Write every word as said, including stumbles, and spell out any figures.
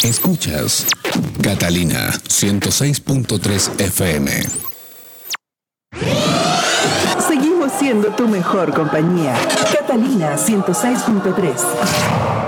Escuchas Catalina ciento seis punto tres F M. Seguimos siendo tu mejor compañía. Catalina ciento seis punto tres.